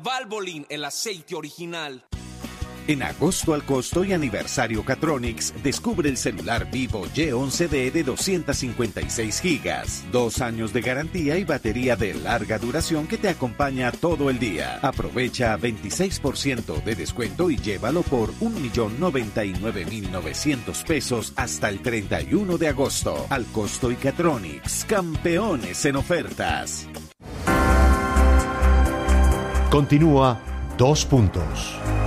Valvoline, el aceite original. En agosto al costo y aniversario Catronics, descubre el celular Vivo Y11D de 256 gigas, 2 años de garantía y batería de larga duración que te acompaña todo el día. Aprovecha 26% de descuento y llévalo por $1,099,900 hasta el 31 de agosto. Al costo y Catronics, campeones en ofertas. Continúa 2 puntos.